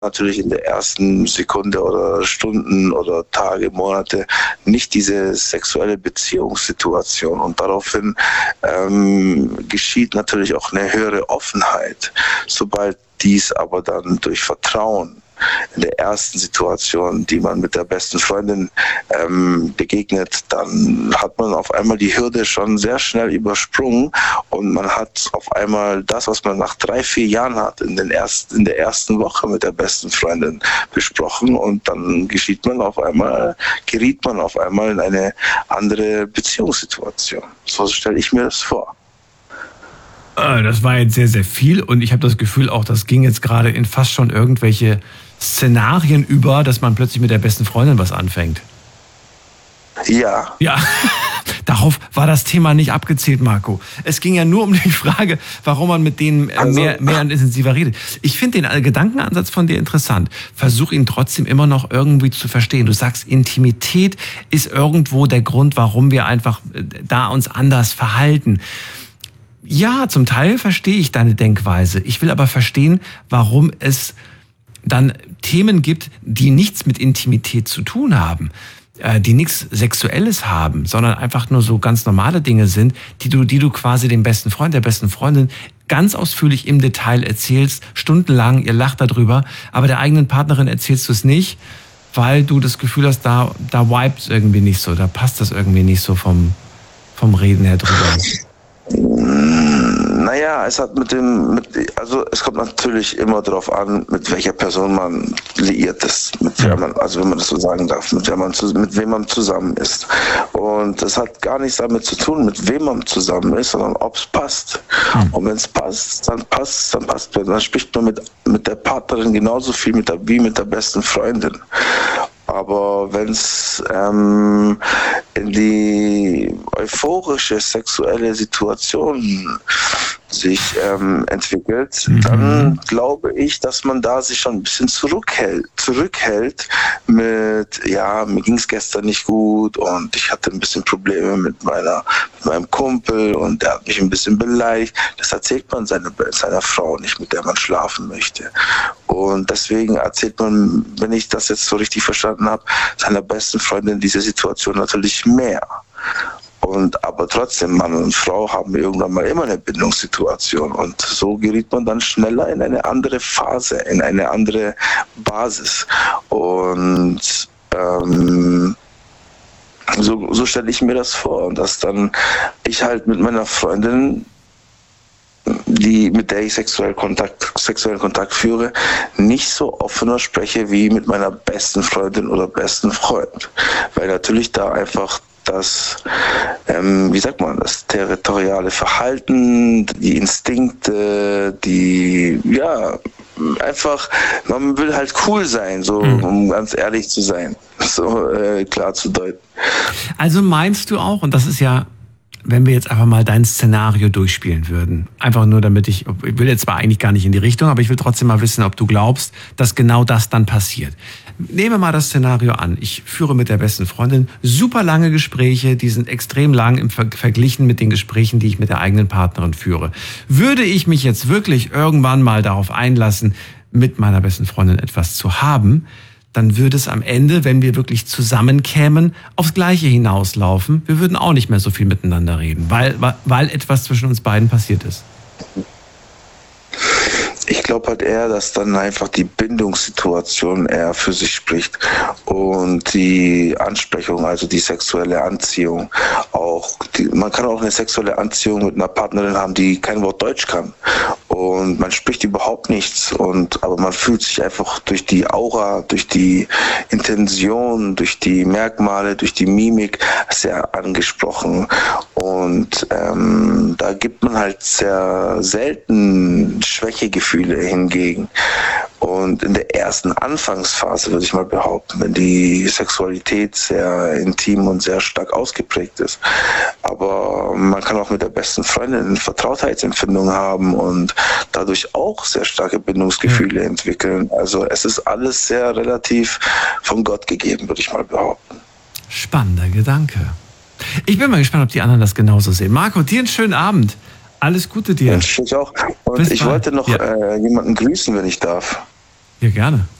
natürlich in der ersten Sekunde oder Stunden oder Tage, Monate nicht diese sexuelle Beziehungssituation und daraufhin geschieht natürlich auch eine höhere Offenheit. Sobald dies aber dann durch Vertrauen in der ersten Situation, die man mit der besten Freundin begegnet, dann hat man auf einmal die Hürde schon sehr schnell übersprungen und man hat auf einmal das, was man nach 3-4 Jahren hat, in der ersten Woche mit der besten Freundin besprochen und dann geriet man auf einmal in eine andere Beziehungssituation. So stelle ich mir das vor. Das war jetzt sehr, sehr viel und ich habe das Gefühl auch, das ging jetzt gerade in fast schon irgendwelche Szenarien über, dass man plötzlich mit der besten Freundin was anfängt. Ja. Ja, darauf war das Thema nicht abgezielt, Marco. Es ging ja nur um die Frage, warum man mit denen mehr und intensiver redet. Ich finde den Gedankenansatz von dir interessant. Versuch ihn trotzdem immer noch irgendwie zu verstehen. Du sagst, Intimität ist irgendwo der Grund, warum wir einfach da uns anders verhalten. Ja, zum Teil verstehe ich deine Denkweise. Ich will aber verstehen, warum es dann Themen gibt, die nichts mit Intimität zu tun haben, die nichts Sexuelles haben, sondern einfach nur so ganz normale Dinge sind, die du quasi dem besten Freund, der besten Freundin ganz ausführlich im Detail erzählst, stundenlang, ihr lacht darüber, aber der eigenen Partnerin erzählst du es nicht, weil du das Gefühl hast, da vibes irgendwie nicht so, da passt das irgendwie nicht so vom Reden her drüber. Naja, es kommt natürlich immer darauf an, mit welcher Person man liiert ist, wenn man das so sagen darf, mit wem man zusammen ist. Und das hat gar nichts damit zu tun, mit wem man zusammen ist, sondern ob es passt. Und wenn es passt, dann passt. Dann spricht man mit der Partnerin genauso viel wie mit der besten Freundin. Aber wenn es in die euphorische sexuelle Situation sich entwickelt, dann glaube ich, dass man da sich schon ein bisschen zurückhält mit, ja, mir ging es gestern nicht gut und ich hatte ein bisschen Probleme mit meinem Kumpel und der hat mich ein bisschen beleidigt. Das erzählt man seiner Frau nicht, mit der man schlafen möchte. Und deswegen erzählt man, wenn ich das jetzt so richtig verstanden habe, seiner besten Freundin diese Situation natürlich mehr. Aber trotzdem, Mann und Frau haben irgendwann mal immer eine Bindungssituation und so geriet man dann schneller in eine andere Phase, in eine andere Basis. Und so stelle ich mir das vor. Und dass dann ich halt mit meiner Freundin, mit der ich sexuellen Kontakt führe, nicht so offener spreche wie mit meiner besten Freundin oder besten Freund. Weil natürlich da einfach das territoriale Verhalten, die Instinkte, man will halt cool sein, so, um ganz ehrlich zu sein, so klar zu deuten. Also meinst du auch, und das ist ja, wenn wir jetzt einfach mal dein Szenario durchspielen würden, einfach nur damit ich will jetzt zwar eigentlich gar nicht in die Richtung, aber ich will trotzdem mal wissen, ob du glaubst, dass genau das dann passiert. Nehmen wir mal das Szenario an. Ich führe mit der besten Freundin super lange Gespräche, die sind extrem lang verglichen mit den Gesprächen, die ich mit der eigenen Partnerin führe. Würde ich mich jetzt wirklich irgendwann mal darauf einlassen, mit meiner besten Freundin etwas zu haben, dann würde es am Ende, wenn wir wirklich zusammenkämen, aufs Gleiche hinauslaufen. Wir würden auch nicht mehr so viel miteinander reden, weil etwas zwischen uns beiden passiert ist. Ich glaube halt eher, dass dann einfach die Bindungssituation eher für sich spricht und die Ansprechung, also die sexuelle Anziehung auch. Man kann auch eine sexuelle Anziehung mit einer Partnerin haben, die kein Wort Deutsch kann und man spricht überhaupt nichts, aber man fühlt sich einfach durch die Aura, durch die Intention, durch die Merkmale, durch die Mimik sehr angesprochen und da gibt man halt sehr selten Schwächegefühle hingegen. Und in der ersten Anfangsphase, würde ich mal behaupten, wenn die Sexualität sehr intim und sehr stark ausgeprägt ist. Aber man kann auch mit der besten Freundin eine Vertrautheitsempfindung haben und dadurch auch sehr starke Bindungsgefühle entwickeln. Also es ist alles sehr relativ von Gott gegeben, würde ich mal behaupten. Spannender Gedanke. Ich bin mal gespannt, ob die anderen das genauso sehen. Marco, dir einen schönen Abend. Alles Gute dir. Ich auch. Und ich wollte noch jemanden grüßen, wenn ich darf. Ja, gerne.